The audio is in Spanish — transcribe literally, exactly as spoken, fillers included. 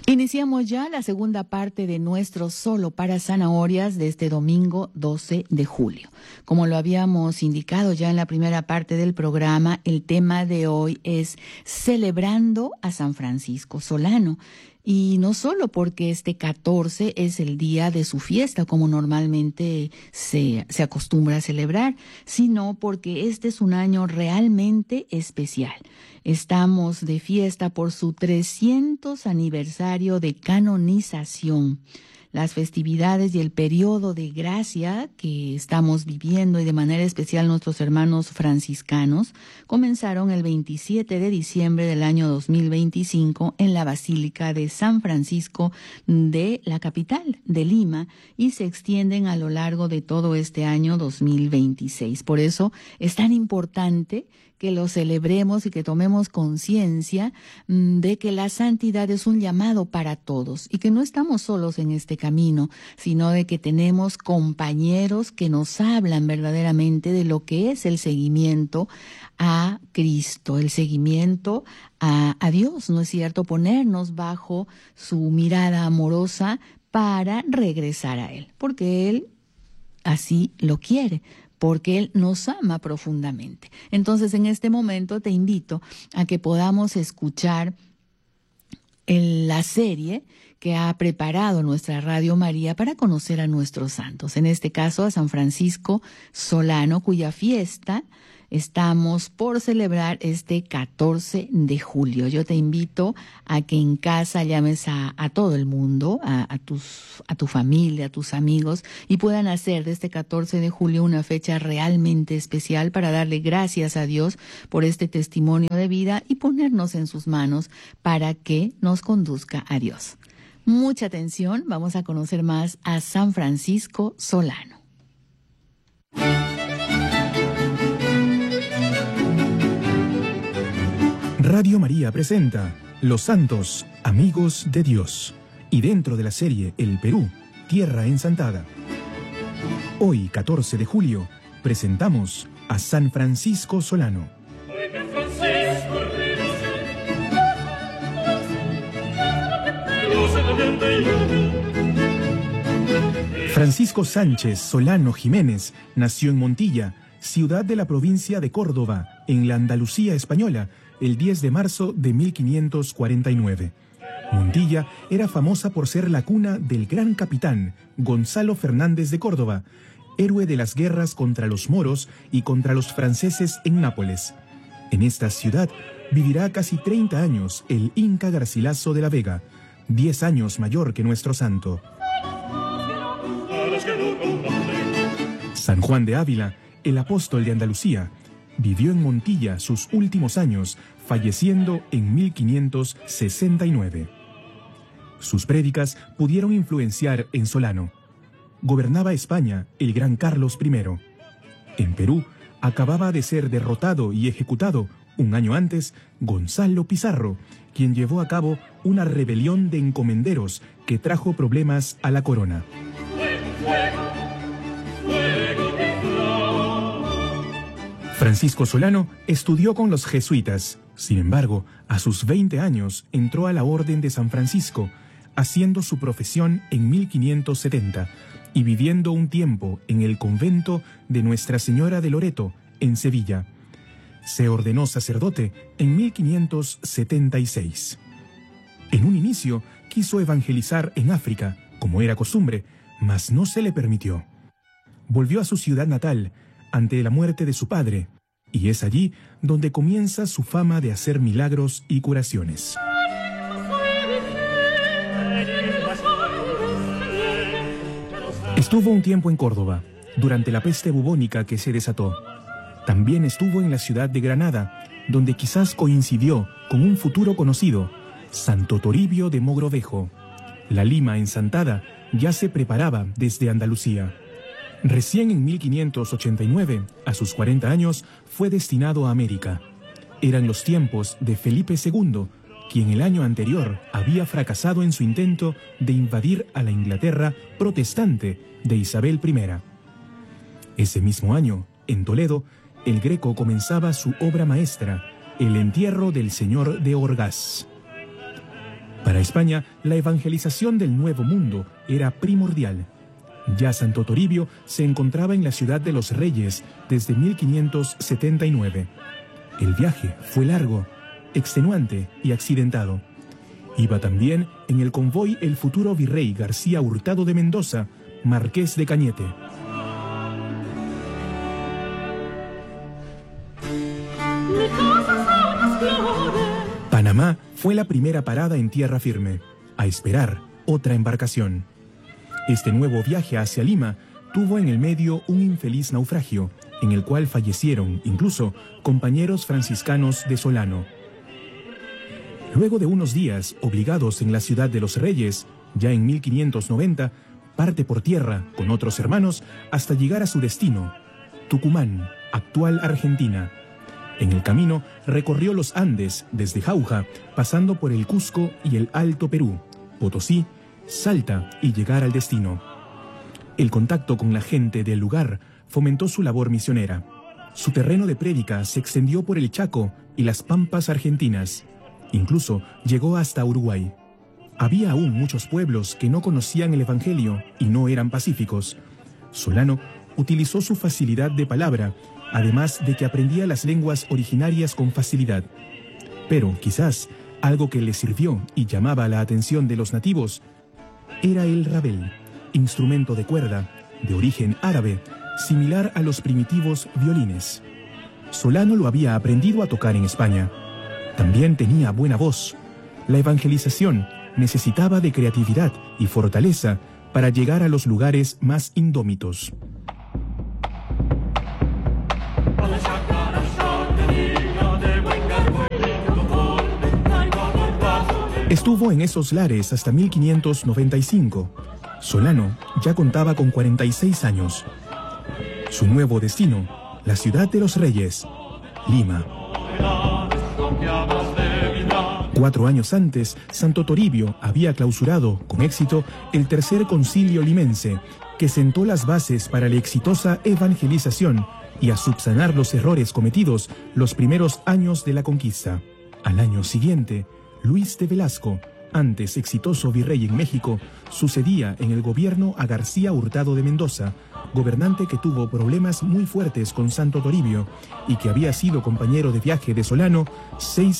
Iniciamos ya la segunda parte de nuestro Solo para Zanahorias de este domingo doce de julio. Como lo habíamos indicado ya en la primera parte del programa, el tema de hoy es celebrando a San Francisco Solano. Y no solo porque este catorce es el día de su fiesta, como normalmente se, se acostumbra a celebrar, sino porque este es un año realmente especial. Estamos de fiesta por su trescientos aniversario de canonización. Las festividades y el periodo de gracia que estamos viviendo, y de manera especial nuestros hermanos franciscanos, comenzaron el veintisiete de diciembre del año dos mil veinticinco en la Basílica de San Francisco de la capital, de Lima, y se extienden a lo largo de todo este año dos mil veintiséis. Por eso es tan importante que lo celebremos y que tomemos conciencia de que la santidad es un llamado para todos y que no estamos solos en este camino, sino de que tenemos compañeros que nos hablan verdaderamente de lo que es el seguimiento a Cristo, el seguimiento a, a Dios, ¿no es cierto? Ponernos bajo su mirada amorosa para regresar a Él, porque Él así lo quiere, porque Él nos ama profundamente. Entonces, en este momento te invito a que podamos escuchar en la serie que ha preparado nuestra Radio María para conocer a nuestros santos. En este caso, a San Francisco Solano, cuya fiesta estamos por celebrar este catorce de julio. Yo te invito a que en casa llames a, a todo el mundo, a, a, tus, a tu familia, a tus amigos, y puedan hacer de este catorce de julio una fecha realmente especial para darle gracias a Dios por este testimonio de vida y ponernos en sus manos para que nos conduzca a Dios. Mucha atención, vamos a conocer más a San Francisco Solano. Radio María presenta Los Santos, Amigos de Dios, y dentro de la serie El Perú, Tierra Ensantada. Hoy, catorce de julio, presentamos a San Francisco Solano. Francisco Sánchez Solano Jiménez nació en Montilla, ciudad de la provincia de Córdoba, en la Andalucía española, el diez de marzo de mil quinientos cuarenta y nueve. Montilla era famosa por ser la cuna del gran capitán Gonzalo Fernández de Córdoba, héroe de las guerras contra los moros y contra los franceses en Nápoles. En esta ciudad vivirá casi treinta años el Inca Garcilaso de la Vega, diez años mayor que nuestro santo. San Juan de Ávila, el apóstol de Andalucía, vivió en Montilla sus últimos años, falleciendo en mil quinientos sesenta y nueve. Sus prédicas pudieron influenciar en Solano. Gobernaba España el gran Carlos primero. En Perú, acababa de ser derrotado y ejecutado, un año antes, Gonzalo Pizarro, quien llevó a cabo una rebelión de encomenderos que trajo problemas a la corona. Francisco Solano estudió con los jesuitas. Sin embargo, a sus veinte años entró a la Orden de San Francisco, haciendo su profesión en mil quinientos setenta y viviendo un tiempo en el convento de Nuestra Señora de Loreto, en Sevilla. Se ordenó sacerdote en mil quinientos setenta y seis. En un inicio quiso evangelizar en África, como era costumbre, mas no se le permitió. Volvió a su ciudad natal ante la muerte de su padre, y es allí donde comienza su fama de hacer milagros y curaciones. Estuvo un tiempo en Córdoba, durante la peste bubónica que se desató. También estuvo en la ciudad de Granada, donde quizás coincidió con un futuro conocido, Santo Toribio de Mogrovejo. La Lima ensantada ya se preparaba desde Andalucía. Recién en mil quinientos ochenta y nueve, a sus cuarenta años, fue destinado a América. Eran los tiempos de Felipe segundo, quien el año anterior había fracasado en su intento de invadir a la Inglaterra protestante de Isabel primera. Ese mismo año, en Toledo, el Greco comenzaba su obra maestra, El entierro del Señor de Orgaz. Para España, la evangelización del Nuevo Mundo era primordial. Ya Santo Toribio se encontraba en la ciudad de los Reyes desde mil quinientos setenta y nueve. El viaje fue largo, extenuante y accidentado. Iba también en el convoy el futuro virrey García Hurtado de Mendoza, marqués de Cañete. Panamá fue la primera parada en tierra firme, a esperar otra embarcación. Este nuevo viaje hacia Lima tuvo en el medio un infeliz naufragio, en el cual fallecieron incluso compañeros franciscanos de Solano. Luego de unos días obligados en la ciudad de los Reyes, ya en mil quinientos noventa, parte por tierra con otros hermanos hasta llegar a su destino, Tucumán, actual Argentina. En el camino recorrió los Andes desde Jauja, pasando por el Cusco y el Alto Perú, Potosí, Salta y llegar al destino. El contacto con la gente del lugar fomentó su labor misionera. Su terreno de prédica se extendió por el Chaco y las Pampas argentinas. Incluso llegó hasta Uruguay. Había aún muchos pueblos que no conocían el Evangelio y no eran pacíficos. Solano utilizó su facilidad de palabra, además de que aprendía las lenguas originarias con facilidad. Pero quizás algo que le sirvió y llamaba la atención de los nativos era el rabel, instrumento de cuerda, de origen árabe, similar a los primitivos violines. Solano lo había aprendido a tocar en España. También tenía buena voz. La evangelización necesitaba de creatividad y fortaleza para llegar a los lugares más indómitos. Estuvo en esos lares hasta mil quinientos noventa y cinco. Solano ya contaba con cuarenta y seis años. Su nuevo destino, la ciudad de los Reyes, Lima. Cuatro años antes, Santo Toribio había clausurado, con éxito, el tercer concilio limense, que sentó las bases para la exitosa evangelización y a subsanar los errores cometidos los primeros años de la conquista. Al año siguiente, Luis de Velasco, antes exitoso virrey en México, sucedía en el gobierno a García Hurtado de Mendoza, gobernante que tuvo problemas muy fuertes con Santo Toribio y que había sido compañero de viaje de Solano seis